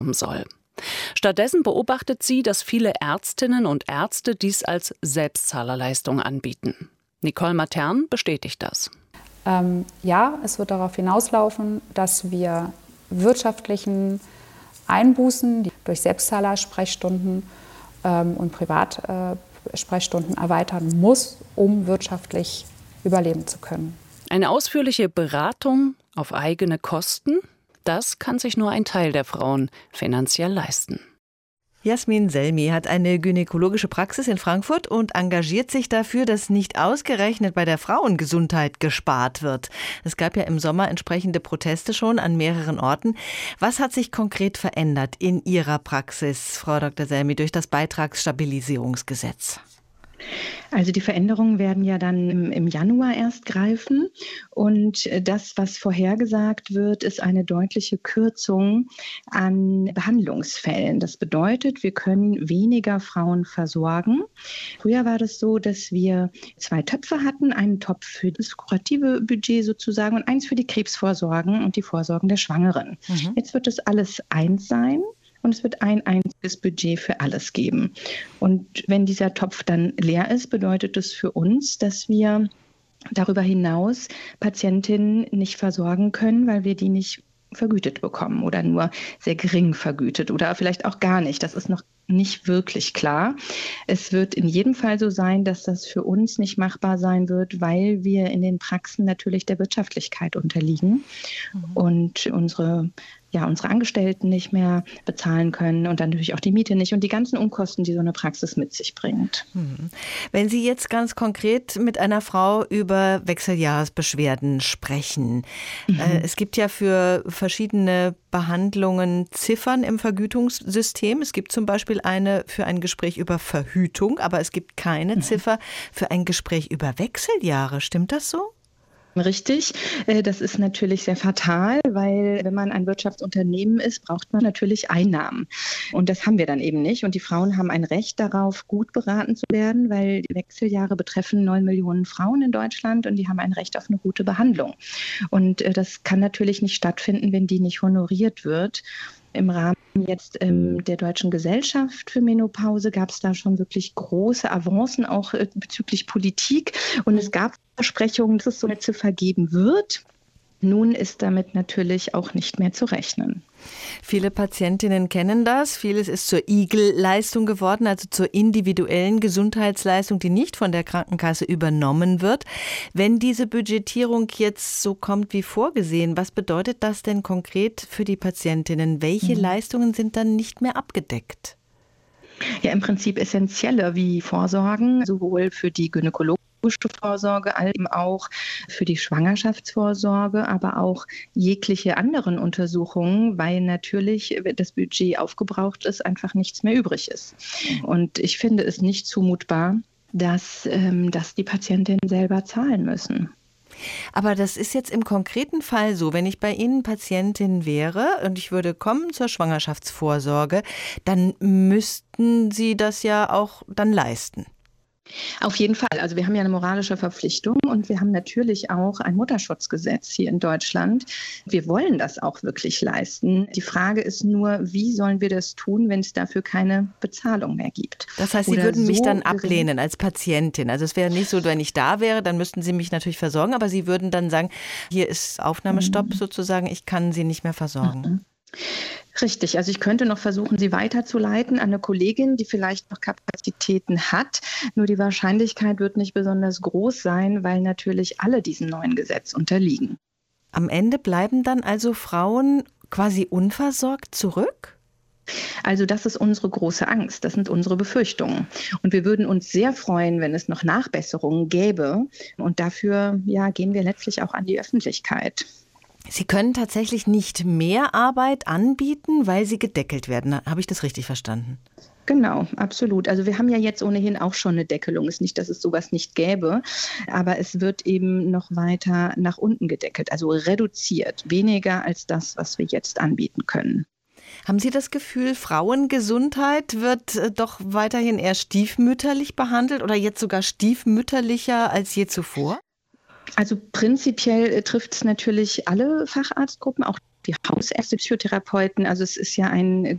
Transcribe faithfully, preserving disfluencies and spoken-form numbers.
soll. Stattdessen beobachtet sie, dass viele Ärztinnen und Ärzte dies als Selbstzahlerleistung anbieten. Nicole Matern bestätigt das. Ähm, ja, es wird darauf hinauslaufen, dass wir wirtschaftlichen Einbußen die durch Selbstzahler-Sprechstunden ähm, und Privatsprechstunden äh, erweitern muss, um wirtschaftlich überleben zu können. Eine ausführliche Beratung auf eigene Kosten, das kann sich nur ein Teil der Frauen finanziell leisten. Jasmin Selmi hat eine gynäkologische Praxis in Frankfurt und engagiert sich dafür, dass nicht ausgerechnet bei der Frauengesundheit gespart wird. Es gab ja im Sommer entsprechende Proteste schon an mehreren Orten. Was hat sich konkret verändert in Ihrer Praxis, Frau Doktor Selmi, durch das Beitragsstabilisierungsgesetz? Also die Veränderungen werden ja dann im, im Januar erst greifen und das, was vorhergesagt wird, ist eine deutliche Kürzung an Behandlungsfällen. Das bedeutet, wir können weniger Frauen versorgen. Früher war das so, dass wir zwei Töpfe hatten, einen Topf für das kurative Budget sozusagen und eins für die Krebsvorsorgen und die Vorsorgen der Schwangeren. Mhm. Jetzt wird es alles eins sein. Und es wird ein einziges Budget für alles geben. Und wenn dieser Topf dann leer ist, bedeutet das für uns, dass wir darüber hinaus Patientinnen nicht versorgen können, weil wir die nicht vergütet bekommen oder nur sehr gering vergütet oder vielleicht auch gar nicht. Das ist noch nicht wirklich klar. Es wird in jedem Fall so sein, dass das für uns nicht machbar sein wird, weil wir in den Praxen natürlich der Wirtschaftlichkeit unterliegen mhm. und unsere ja, unsere Angestellten nicht mehr bezahlen können und dann natürlich auch die Miete nicht und die ganzen Unkosten, die so eine Praxis mit sich bringt. Wenn Sie jetzt ganz konkret mit einer Frau über Wechseljahresbeschwerden sprechen, mhm. äh, es gibt ja für verschiedene Behandlungen Ziffern im Vergütungssystem. Es gibt zum Beispiel eine für ein Gespräch über Verhütung, aber es gibt keine mhm. Ziffer für ein Gespräch über Wechseljahre. Stimmt das so? Richtig, das ist natürlich sehr fatal, weil wenn man ein Wirtschaftsunternehmen ist, braucht man natürlich Einnahmen. Und das haben wir dann eben nicht. Und die Frauen haben ein Recht darauf, gut beraten zu werden, weil die Wechseljahre betreffen neun Millionen Frauen in Deutschland und die haben ein Recht auf eine gute Behandlung. Und das kann natürlich nicht stattfinden, wenn die nicht honoriert wird. Im Rahmen jetzt ähm, der Deutschen Gesellschaft für Menopause gab es da schon wirklich große Avancen, auch äh, bezüglich Politik. Und es gab Versprechungen, dass es so eine Ziffer geben wird. Nun ist damit natürlich auch nicht mehr zu rechnen. Viele Patientinnen kennen das. Vieles ist zur I G L-Leistung geworden, also zur individuellen Gesundheitsleistung, die nicht von der Krankenkasse übernommen wird. Wenn diese Budgetierung jetzt so kommt wie vorgesehen, was bedeutet das denn konkret für die Patientinnen? Welche mhm. Leistungen sind dann nicht mehr abgedeckt? Ja, im Prinzip essentielle wie Vorsorgen, sowohl für die Gynäkologen, Vorsorge, als eben auch für die Schwangerschaftsvorsorge, aber auch jegliche anderen Untersuchungen, weil natürlich das Budget aufgebraucht ist, einfach nichts mehr übrig ist. Und ich finde es nicht zumutbar, dass, ähm, dass die Patientinnen selber zahlen müssen. Aber das ist jetzt im konkreten Fall so, wenn ich bei Ihnen Patientin wäre und ich würde kommen zur Schwangerschaftsvorsorge, dann müssten Sie das ja auch dann leisten. Auf jeden Fall. Also wir haben ja eine moralische Verpflichtung und wir haben natürlich auch ein Mutterschutzgesetz hier in Deutschland. Wir wollen das auch wirklich leisten. Die Frage ist nur, wie sollen wir das tun, wenn es dafür keine Bezahlung mehr gibt? Das heißt, Sie Oder würden so mich dann ablehnen als Patientin. Also es wäre nicht so, wenn ich da wäre, dann müssten Sie mich natürlich versorgen, aber Sie würden dann sagen, hier ist Aufnahmestopp mhm. sozusagen, ich kann Sie nicht mehr versorgen. Mhm. Richtig, also ich könnte noch versuchen, sie weiterzuleiten an eine Kollegin, die vielleicht noch Kapazitäten hat. Nur die Wahrscheinlichkeit wird nicht besonders groß sein, weil natürlich alle diesem neuen Gesetz unterliegen. Am Ende bleiben dann also Frauen quasi unversorgt zurück? Also das ist unsere große Angst, das sind unsere Befürchtungen. Und wir würden uns sehr freuen, wenn es noch Nachbesserungen gäbe. Und dafür ja, gehen wir letztlich auch an die Öffentlichkeit. Sie können tatsächlich nicht mehr Arbeit anbieten, weil Sie gedeckelt werden. Habe ich das richtig verstanden? Genau, absolut. Also wir haben ja jetzt ohnehin auch schon eine Deckelung. Es ist nicht, dass es sowas nicht gäbe, aber es wird eben noch weiter nach unten gedeckelt, also reduziert, weniger als das, was wir jetzt anbieten können. Haben Sie das Gefühl, Frauengesundheit wird doch weiterhin eher stiefmütterlich behandelt oder jetzt sogar stiefmütterlicher als je zuvor? Also prinzipiell trifft es natürlich alle Facharztgruppen, auch die Hausärzte, Psychotherapeuten. Also es ist ja ein